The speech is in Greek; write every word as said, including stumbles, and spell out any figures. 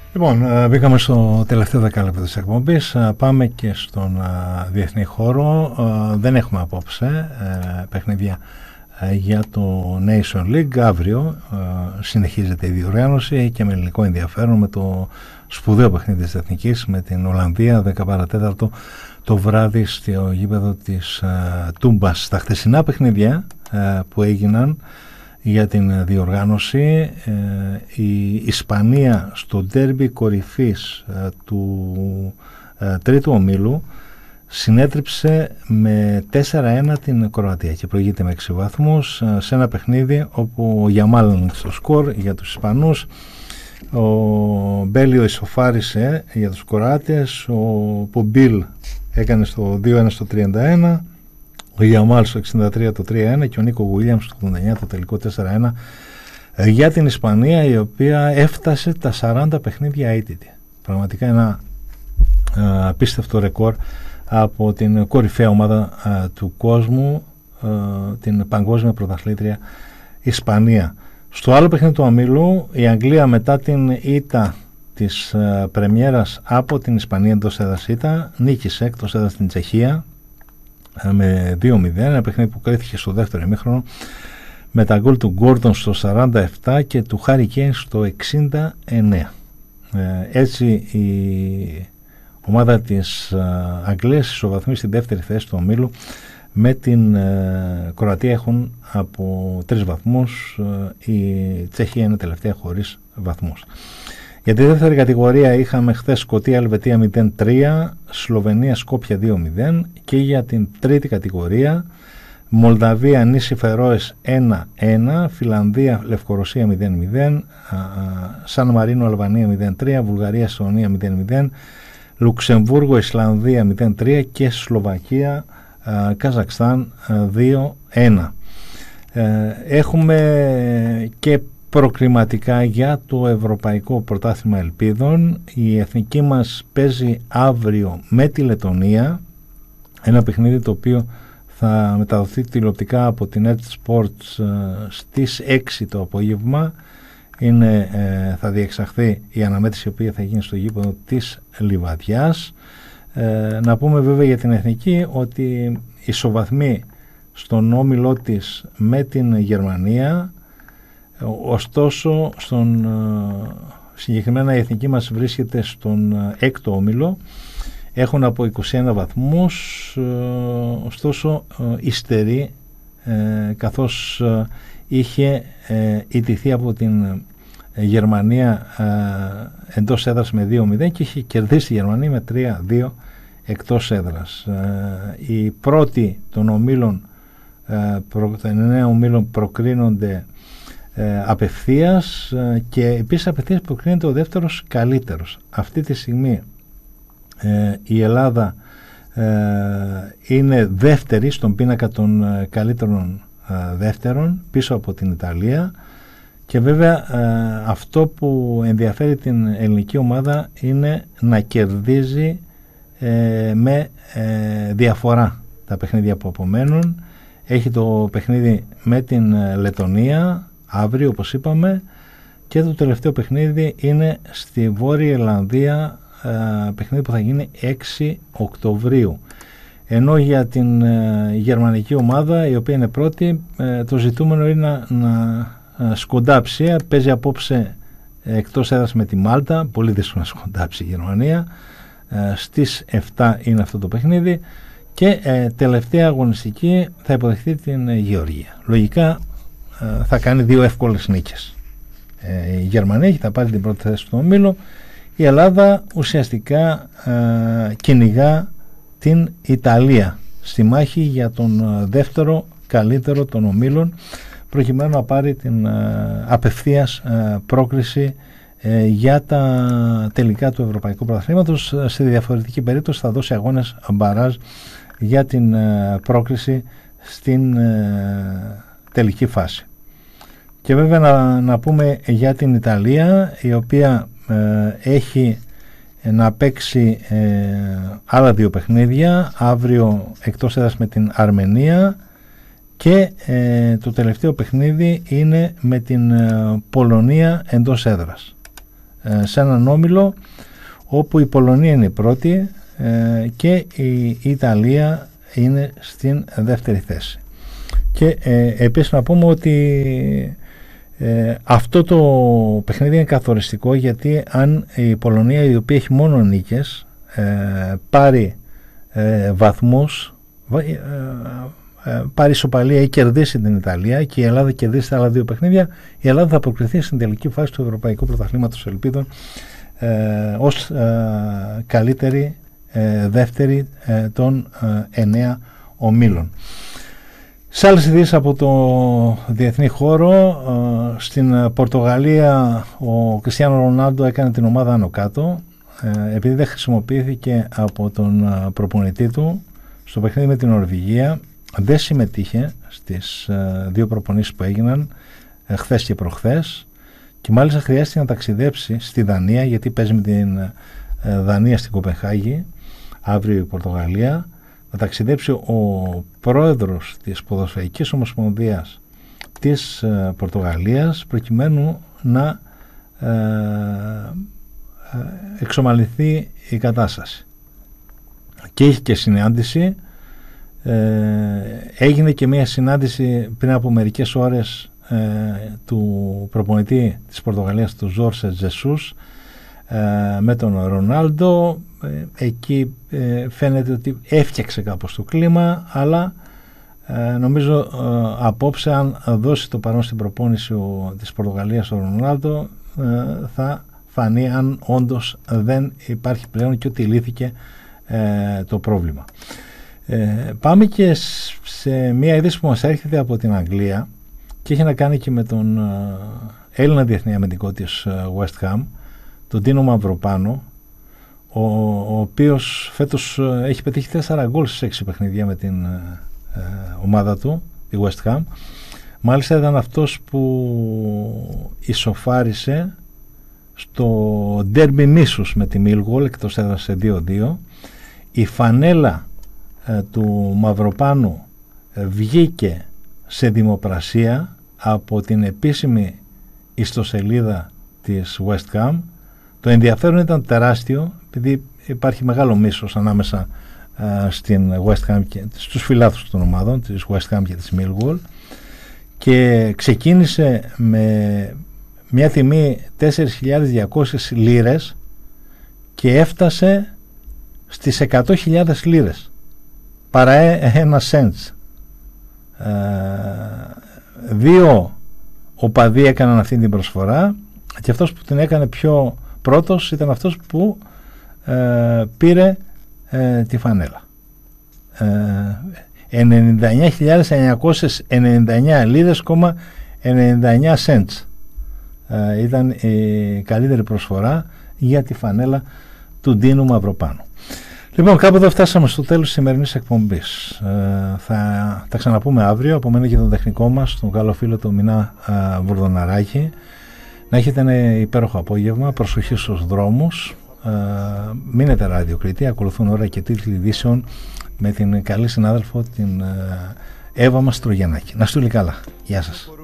Λοιπόν, μπήκαμε στο τελευταίο δεκάλεπτο της εκπομπής. Πάμε και στον διεθνή χώρο. Δεν έχουμε απόψε παιχνίδια για το Nation League. Αύριο συνεχίζεται η διοργάνωση και με ελληνικό ενδιαφέρον, με το σπουδαίο παιχνίδι της Εθνικής με την Ολλανδία δέκα παρά τέταρτο το βράδυ στο γήπεδο της Τούμπας. Στα χτεσινά παιχνίδια που έγιναν για την διοργάνωση, η Ισπανία στο ντέρμπι κορυφής του τρίτου ομίλου συνέτριψε με τέσσερα ένα την Κροατία και προηγείται με έξι βαθμούς σε ένα παιχνίδι όπου ο Γιαμάλ στο σκορ για τους Ισπανούς, ο Μπέλιο ισοφάρισε για τους Κροάτες, ο Πομπίλ έκανε στο δύο ένα στο τριάντα ένα, ο Γιαμάλ στο εξήντα τρία το τρία ένα και ο Νίκο Γουίλιαμς στο ογδόντα εννιά το τελικό τέσσερα ένα για την Ισπανία, η οποία έφτασε τα σαράντα παιχνίδια αίτητη. Πραγματικά ένα α, απίστευτο ρεκόρ από την κορυφαία ομάδα α, του κόσμου, α, την παγκόσμια πρωταθλήτρια Ισπανία. Στο άλλο παιχνίδι του ομίλου, η Αγγλία μετά την ήττα της α, πρεμιέρας από την Ισπανία εντός έδρας ήττα, νίκησε εκτός έδρας στην Τσεχία με δύο μηδέν, ένα παιχνίδι που κρίθηκε στο δεύτερο ημίχρονο με τα γκολ του Γκόρντον στο σαράντα επτά και του Χάρι Κέιν στο εξήντα εννέα. Ε, έτσι η ομάδα της Αγγλίας ισοβαθμεί στη δεύτερη θέση του ομίλου, με την ε, Κροατία έχουν από τρεις βαθμούς, ε, η Τσεχία είναι τελευταία χωρίς βαθμούς. Για τη δεύτερη κατηγορία είχαμε χθες Σκωτία Ελβετία μηδέν τρία, Σλοβενία Σκόπια δύο μηδέν, και για την τρίτη κατηγορία Μολδαβία Νήσι Φερόες ένα ένα, Φιλανδία Λευκορωσία μηδέν μηδέν, Σαν Μαρίνο Αλβανία μηδέν τρία, Βουλγαρία Εστονία μηδέν μηδέν, Λουξεμβούργο Ισλανδία μηδέν τρία και Σλοβακία α, Καζακστάν δύο ένα. Ε, έχουμε και προκριματικά για το Ευρωπαϊκό Πρωτάθλημα Ελπίδων. Η εθνική μας παίζει αύριο με τη Λετονία, ένα παιχνίδι το οποίο θα μεταδοθεί τηλεοπτικά από την Ert Sports στις έξι το απόγευμα. Είναι, ε, θα διεξαχθεί η αναμέτρηση η οποία θα γίνει στο γήπεδο της Λιβαδιάς. Ε, να πούμε βέβαια για την εθνική ότι ισοβαθμεί στον όμιλό της με την Γερμανία, ωστόσο στον, συγκεκριμένα η εθνική μας βρίσκεται στον έκτο όμιλο, έχουν από είκοσι ένα βαθμούς, ωστόσο υστερεί καθώς είχε ιτηθεί από την Γερμανία εντός έδρας με δύο μηδέν και είχε κερδίσει τη Γερμανία με τρία δύο εκτός έδρας. Οι πρώτοι των ομίλων, των εννέα ομίλων προκρίνονται ε, απευθείας ε, και επίσης απευθείας προκρίνεται ο δεύτερος καλύτερος. Αυτή τη στιγμή ε, η Ελλάδα ε, είναι δεύτερη στον πίνακα των ε, καλύτερων ε, δεύτερων, πίσω από την Ιταλία, και βέβαια ε, αυτό που ενδιαφέρει την ελληνική ομάδα είναι να κερδίζει ε, με ε, διαφορά τα παιχνίδια που απομένουν. Έχει το παιχνίδι με την Λετονία αύριο, όπως είπαμε, και το τελευταίο παιχνίδι είναι στη Βόρεια Ιρλανδία, ε, παιχνίδι που θα γίνει έξι Οκτωβρίου. Ενώ για την ε, γερμανική ομάδα, η οποία είναι πρώτη, ε, το ζητούμενο είναι να, να σκοντάψει. Παίζει απόψε ε, εκτός έδρας με τη Μάλτα, πολύ δύσκολο να σκοντάψει η Γερμανία. Ε, στις επτά είναι αυτό το παιχνίδι. Και ε, τελευταία αγωνιστική θα υποδεχθεί την ε, Γεωργία. Λογικά ε, θα κάνει δύο εύκολες νίκες. Ε, η Γερμανία θα πάρει την πρώτη θέση του ομίλου. Η Ελλάδα ουσιαστικά ε, κυνηγά την Ιταλία στη μάχη για τον ε, δεύτερο καλύτερο των ομίλων, προκειμένου να πάρει την ε, απευθείας ε, πρόκριση ε, για τα τελικά του Ευρωπαϊκού Πρωταθλήματος. Σε διαφορετική περίπτωση θα δώσει αγώνες μπαράζ για την ε, πρόκριση στην ε, τελική φάση. Και βέβαια να, να πούμε για την Ιταλία, η οποία ε, έχει ε, να παίξει ε, άλλα δύο παιχνίδια, αύριο εκτός έδρας με την Αρμενία, και ε, το τελευταίο παιχνίδι είναι με την ε, Πολωνία εντός έδρας. σε έναν όμιλο όπου η Πολωνία είναι η πρώτη και η Ιταλία είναι στην δεύτερη θέση. Και ε, επίσης να πούμε ότι ε, αυτό το παιχνίδι είναι καθοριστικό, γιατί αν η Πολωνία, η οποία έχει μόνο νίκες, ε, πάρει ε, βαθμούς, ε, ε, πάρει ισοπαλία ή κερδίσει την Ιταλία και η Ελλάδα κερδίσει τα άλλα δύο παιχνίδια, η Ελλάδα θα προκριθεί στην τελική φάση του Ευρωπαϊκού Πρωταθλήματος Ελπίδων ε, ως ε, καλύτερη ε, δεύτερη ε, των ε, εννέα ομίλων. Σε άλλες ειδήσεις από το διεθνή χώρο, στην Πορτογαλία ο Κριστιάνο Ρονάλντο έκανε την ομάδα άνω κάτω, επειδή δεν χρησιμοποιήθηκε από τον προπονητή του στο παιχνίδι με την Νορβηγία. Δεν συμμετείχε στις δύο προπονήσεις που έγιναν χθες και προχθές, και μάλιστα χρειάστηκε να ταξιδέψει στη Δανία, γιατί παίζει με την Δανία στην Κοπενχάγη αύριο η Πορτογαλία, να ταξιδέψει ο πρόεδρος της Ποδοσφαιρικής Ομοσπονδίας της ε, Πορτογαλίας, προκειμένου να ε, ε, εξομαλυνθεί η κατάσταση. Και είχε και συνάντηση, ε, έγινε και μια συνάντηση πριν από μερικές ώρες ε, του προπονητή της Πορτογαλίας, του Ζόρσε Τζεσούς, ε, με τον Ρονάλντο. Εκεί ε, φαίνεται ότι έφτιαξε κάπως το κλίμα, αλλά ε, νομίζω ε, απόψε, αν δώσει το παρόν στην προπόνηση ο, της Πορτογαλίας ο Ρονάλντο, ε, θα φανεί αν όντως δεν υπάρχει πλέον και ότι λύθηκε ε, το πρόβλημα. Ε, πάμε και σε μια είδηση που μας έρχεται από την Αγγλία και έχει να κάνει και με τον ε, Έλληνα διεθνή αμυντικό της ε, West Ham, τον Τίνο Μαυροπάνο, ο, ο οποίος φέτος έχει πετύχει τέσσερα γκολ στις έξι παιχνίδια με την ε, ομάδα του, τη West Ham. Μάλιστα ήταν αυτός που ισοφάρισε στο ντέρμπι μίσους με τη Millwall, εκτός έδρασε δύο δύο. Η φανέλα ε, του Μαυροπάνου ε, βγήκε σε δημοπρασία από την επίσημη ιστοσελίδα της West Ham. Το ενδιαφέρον ήταν τεράστιο, επειδή υπάρχει μεγάλο μίσος ανάμεσα uh, στην West Ham και στους φιλάθλους των ομάδων της West Ham και της Millwall, και ξεκίνησε με μια τιμή τέσσερις χιλιάδες διακόσιες λίρες και έφτασε στις εκατό χιλιάδες λίρες, παρά ένα σέντς. Uh, δύο οπαδοί έκαναν αυτή την προσφορά, και αυτός που την έκανε πιο πρώτος ήταν αυτός που ε, πήρε ε, τη φανέλα. Ε, ενενήντα εννέα χιλιάδες εννιακόσιες ενενήντα εννέα λίρες κόμμα ενενήντα εννέα cents ε, ήταν η καλύτερη προσφορά για τη φανέλα του Ντίνου Μαυροπάνου. Λοιπόν, κάπου εδώ φτάσαμε στο τέλος της σημερινής εκπομπής. Ε, θα τα ξαναπούμε αύριο. Από μένα και τον τεχνικό μας, τον καλό φίλο του Μινά ε, Βουρδοναράκη. Να έχετε ένα υπέροχο απόγευμα, προσοχή στους δρόμους, ε, μείνετε ραδιοκριτή, ακολουθούν ώρα και τίτλοι ειδήσεων με την καλή συνάδελφο την ε, Εύα Μαστρογιαννάκη. Να στείλει καλά. Γεια σας.